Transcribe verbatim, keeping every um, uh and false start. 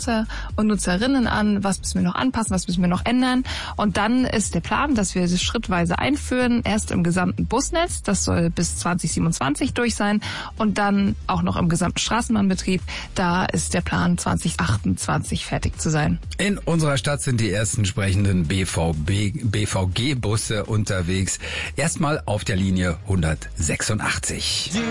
Nutzer und Nutzerinnen an, was müssen wir noch anpassen, was müssen wir noch ändern. Und dann ist der Plan, dass wir es schrittweise einführen, erst im gesamten Busnetz, das soll bis zwanzig siebenundzwanzig durch sein, und dann auch noch im gesamten Straßenbahnbetrieb, da ist der Plan zwanzig achtundzwanzig fertig zu sein. In unserer Stadt sind die ersten sprechenden B V G-Busse unterwegs. Erstmal auf der Linie hundertsechsundachtzig.